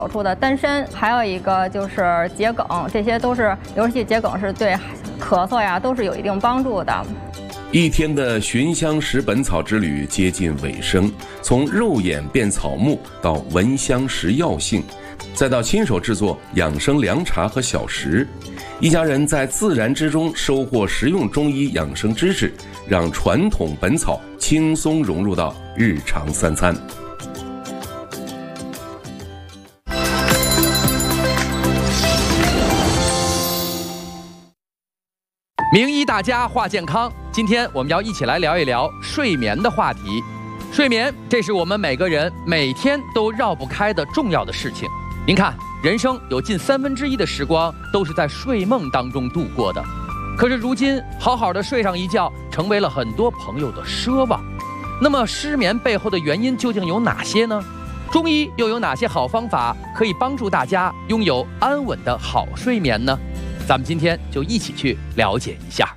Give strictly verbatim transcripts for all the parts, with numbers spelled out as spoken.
好处的丹参，还有一个就是桔梗，这些都是尤其桔梗是对咳嗽呀都是有一定帮助的。 一天的寻香识本草之旅接近尾声，从肉眼辨草木到闻香识药性，再到亲手制作养生凉茶和小食，一家人在自然之中收获实用中医养生知识，让传统本草轻松融入到日常三餐。 名医大家话健康，今天我们要一起来聊一聊睡眠的话题。睡眠，这是我们每个人每天都绕不开的重要的事情。您看，人生有近三分之一的时光都是在睡梦当中度过的。可是如今，好好的睡上一觉，成为了很多朋友的奢望。那么，失眠背后的原因究竟有哪些呢？中医又有哪些好方法可以帮助大家拥有安稳的好睡眠呢？咱们今天就一起去了解一下。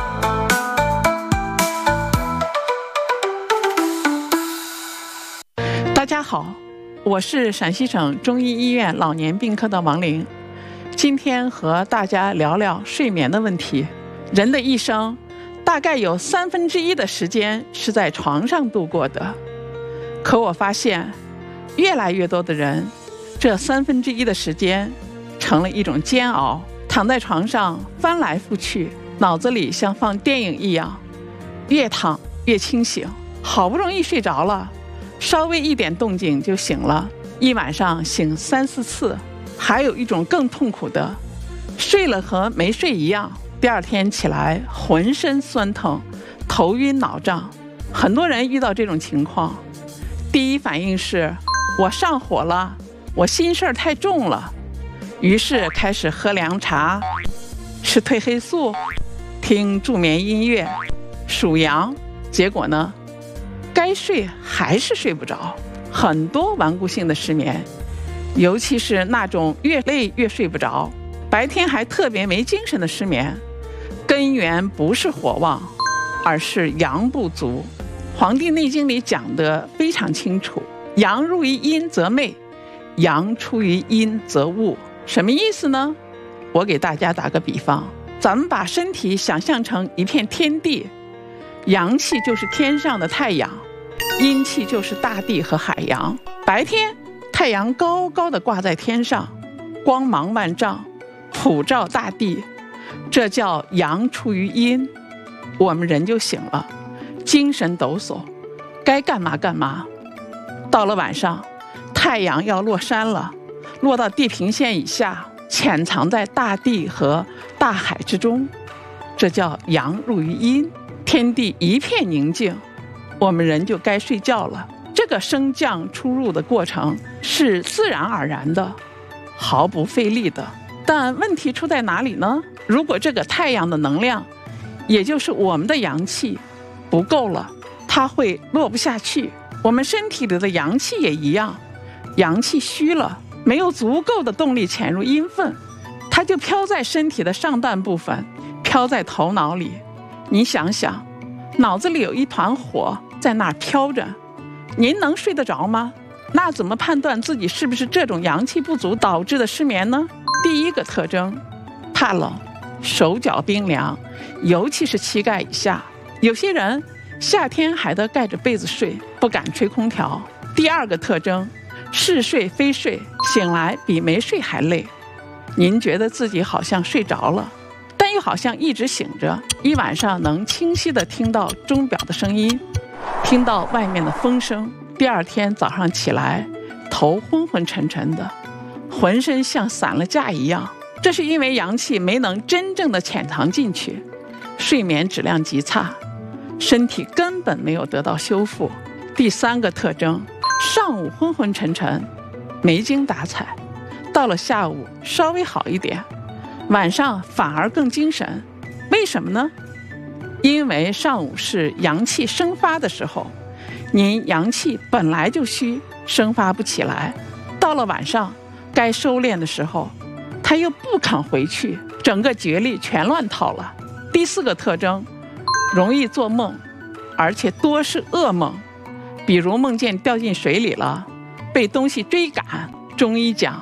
大家好，我是陕西省中医医院老年病科的王玲，今天和大家聊聊睡眠的问题。人的一生大概有三分之一的时间是在床上度过的，可我发现越来越多的人，这三分之一的时间成了一种煎熬，躺在床上翻来覆去，脑子里像放电影一样，越躺越清醒，好不容易睡着了，稍微一点动静就醒了，一晚上醒三四次。还有一种更痛苦的，睡了和没睡一样，第二天起来浑身酸疼，头晕脑胀。很多人遇到这种情况，第一反应是我上火了，我心事儿太重了，于是开始喝凉茶，吃褪黑素，听助眠音乐，数羊。结果呢，该睡还是睡不着，很多顽固性的失眠，尤其是那种越累越睡不着，白天还特别没精神的失眠，根源不是火旺，而是阳不足。《黄帝内经》里讲得非常清楚，阳入于阴则寐，阳出于阴则物。什么意思呢？我给大家打个比方，咱们把身体想象成一片天地，阳气就是天上的太阳，阴气就是大地和海洋。白天太阳高高的挂在天上，光芒万丈，普照大地，这叫阳出于阴，我们人就醒了，精神抖擞，该干嘛干嘛。到了晚上，太阳要落山了，落到地平线以下，潜藏在大地和大海之中，这叫阳入于阴，天地一片宁静，我们人就该睡觉了。这个升降出入的过程是自然而然的，毫不费力的。但问题出在哪里呢？如果这个太阳的能量，也就是我们的阳气不够了，它会落不下去。我们身体里的阳气也一样，阳气虚了，没有足够的动力潜入阴分，它就飘在身体的上半部分，飘在头脑里。你想想，脑子里有一团火在那儿飘着，您能睡得着吗？那怎么判断自己是不是这种阳气不足导致的失眠呢？第一个特征，怕冷，手脚冰凉，尤其是膝盖以下。有些人夏天还得盖着被子睡，不敢吹空调。第二个特征，是睡非睡，醒来比没睡还累。您觉得自己好像睡着了，但又好像一直醒着，一晚上能清晰地听到钟表的声音，听到外面的风声。第二天早上起来，头昏昏沉沉的，浑身像散了架一样。这是因为阳气没能真正的潜藏进去，睡眠质量极差，身体根本没有得到修复。第三个特征，上午昏昏沉沉，没精打采，到了下午稍微好一点，晚上反而更精神。为什么呢？因为上午是阳气生发的时候，您阳气本来就虚，生发不起来，到了晚上该收敛的时候，他又不肯回去，整个觉力全乱套了。第四个特征，容易做梦，而且多是噩梦，比如梦见掉进水里了，被东西追赶，中医讲